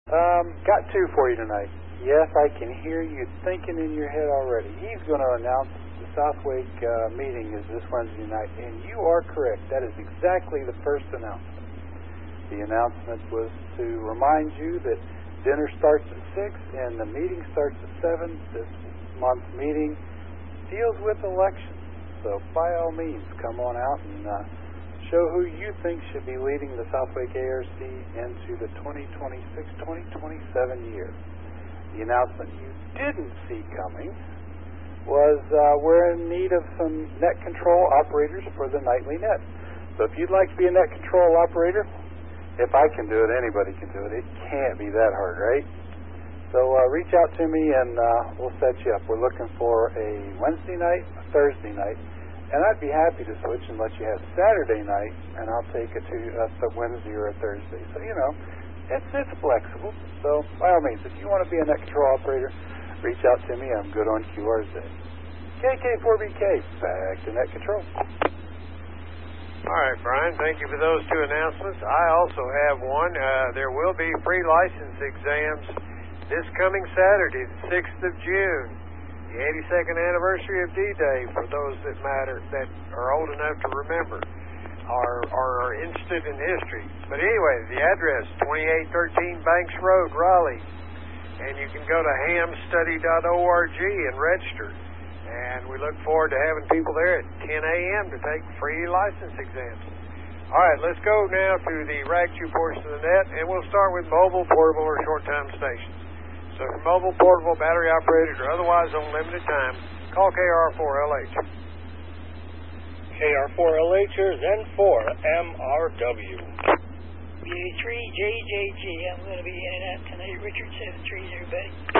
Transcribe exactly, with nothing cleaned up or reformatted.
Um, got two for you tonight. Yes, I can hear you thinking in your head already. He's going to announce the Southwake uh, meeting is this Wednesday night, and you are correct. That is exactly the first announcement. The announcement was to remind you that dinner starts at six and the meeting starts at seven. This month's meeting deals with elections. So by all means, come on out and uh, show who you think should be leading the Southwake A R C into the twenty twenty-six twenty twenty-seven year. The announcement you didn't see coming was uh, we're in need of some net control operators for the nightly net. So if you'd like to be a net control operator, if I can do it, anybody can do it. It can't be that hard, right? So uh, reach out to me and uh, we'll set you up. We're looking for a Wednesday night, a Thursday night, and I'd be happy to switch and let you have Saturday night, and I'll take it to uh, a Wednesday or a Thursday. So, you know, it's it's flexible. So, by all means, if you want to be a net control operator, reach out to me. I'm good on Q R Z. K K four B K, back to net control. All right, Brian, thank you for those two announcements. I also have one. Uh, there will be free license exams this coming Saturday, the sixth of June, the eighty-second anniversary of D-Day, for those that matter, that are old enough to remember, or are interested in history. But anyway, the address, twenty-eight thirteen Banks Road, Raleigh, and you can go to ham study dot org and register. And we look forward to having people there at ten a.m. to take free license exams. All right, let's go now to the R A G two portion of the net, and we'll start with mobile, portable, or short-time stations. So for mobile, portable, battery-operated, or otherwise on limited time, call K R four L H. K R four L H is N four M R W. B A three J J G. I'm going to be in and out tonight. Richard seven three, everybody.